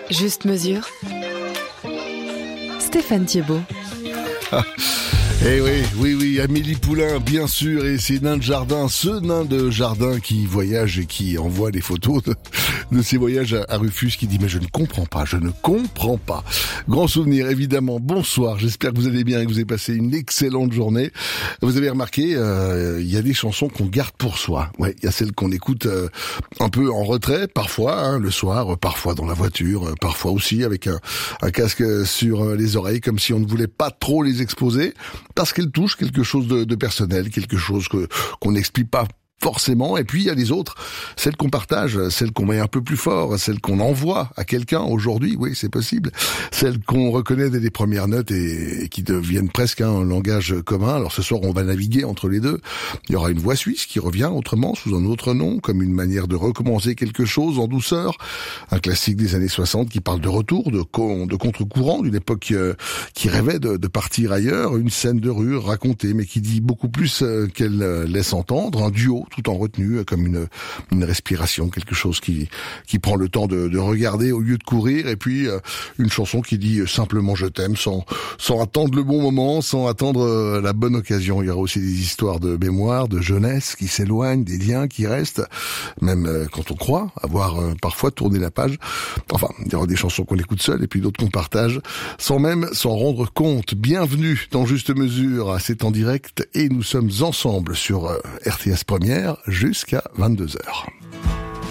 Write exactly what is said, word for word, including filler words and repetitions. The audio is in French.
Juste mesure. Stéphane Thiebaud. Ah. Eh oui, oui, oui, Amélie Poulain, bien sûr, et c'est nain de jardin, ce nain de jardin qui voyage et qui envoie des photos de, de ses voyages à, à Rufus, qui dit « Mais je ne comprends pas, je ne comprends pas ». Grand souvenir, évidemment. Bonsoir, j'espère que vous allez bien et que vous avez passé une excellente journée. Vous avez remarqué, euh, il y a des chansons qu'on garde pour soi. Ouais, il y a celles qu'on écoute euh, un peu en retrait, parfois, hein, le soir, parfois dans la voiture, parfois aussi avec un, un casque sur les oreilles, comme si on ne voulait pas trop les exposer. Parce qu'elle touche quelque chose de, de personnel, quelque chose que qu'on n'explique pas forcément. Et puis il y a les autres, celles qu'on partage, celles qu'on met un peu plus fort, celles qu'on envoie à quelqu'un aujourd'hui, oui c'est possible, celles qu'on reconnaît dès les premières notes et, et qui deviennent presque un langage commun. Alors ce soir on va naviguer entre les deux. Il y aura une voix suisse qui revient autrement, sous un autre nom, comme une manière de recommencer quelque chose en douceur. Un classique des années soixante qui parle de retour, de, de contre-courant, d'une époque euh, qui rêvait de, de partir ailleurs. Une scène de rue racontée, mais qui dit beaucoup plus euh, qu'elle euh, laisse entendre. Un duo tout en retenue, comme une, une respiration, quelque chose qui, qui prend le temps de, de regarder au lieu de courir, et puis euh, une chanson qui dit simplement je t'aime, sans, sans attendre le bon moment, sans attendre euh, la bonne occasion. Il y aura aussi des histoires de mémoire, de jeunesse qui s'éloignent, des liens qui restent, même euh, quand on croit avoir euh, parfois tourné la page. Enfin, il y aura des chansons qu'on écoute seul et puis d'autres qu'on partage, sans même s'en rendre compte. Bienvenue dans Juste Mesure, c'est en direct et nous sommes ensemble sur euh, R T S Première jusqu'à vingt-deux heures.